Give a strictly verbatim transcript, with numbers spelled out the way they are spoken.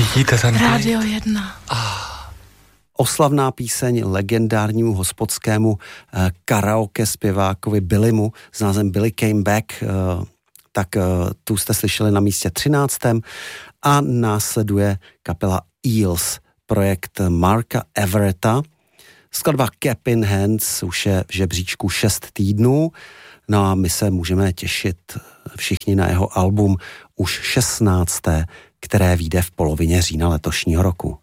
Cítíte ten klid? Rádio jedna. Ah. Oslavná píseň legendárnímu hospodskému eh, karaoke zpěvákovi Billymu s názvem Billy Came Back, eh, tak eh, tu jste slyšeli na místě třináctém a následuje kapela Eels, projekt Marka Everetta. Skladba Cap in Hands už je v žebříčku šest týdnů, no a my se můžeme těšit všichni na jeho album už šestnácté, které vyjde v polovině října letošního roku.